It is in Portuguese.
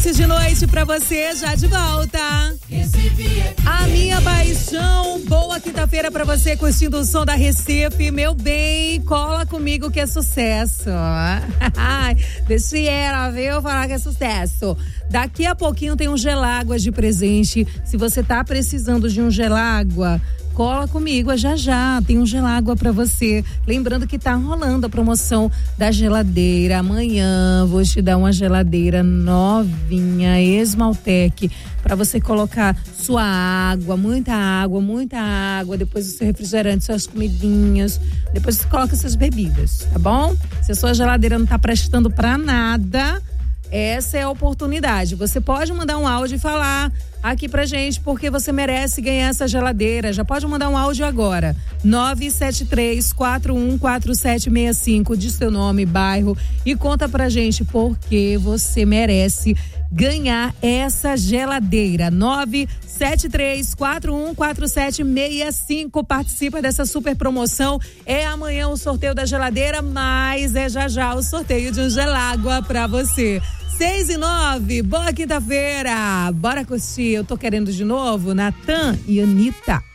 início de noite pra você, já de volta. A minha paixão, boa quinta-feira pra você, curtindo o som da Recife. Meu bem, cola comigo que é sucesso. Deixa ela, viu, falar que é sucesso. Daqui a pouquinho tem um gelágua de presente. Se você tá precisando de um gelágua, cola comigo, já tem um gelágua pra você. Lembrando que tá rolando a promoção da geladeira. Amanhã vou te dar uma geladeira novinha, Esmaltec, pra você colocar sua água, muita água, depois o seu refrigerante, suas comidinhas, depois você coloca suas bebidas, tá bom? Se a sua geladeira não tá prestando pra nada, essa é a oportunidade. Você pode mandar um áudio e falar aqui pra gente, porque você merece ganhar essa geladeira. Já pode mandar um áudio agora. 973-414765. Diz seu nome, bairro e conta pra gente porque você merece ganhar essa geladeira. 973-414765. Participa dessa super promoção. É amanhã o sorteio da geladeira, mas é já o sorteio de um gelágua pra você. 6:09, boa quinta-feira. Bora curtir. Eu tô querendo de novo, Natan e Anitta.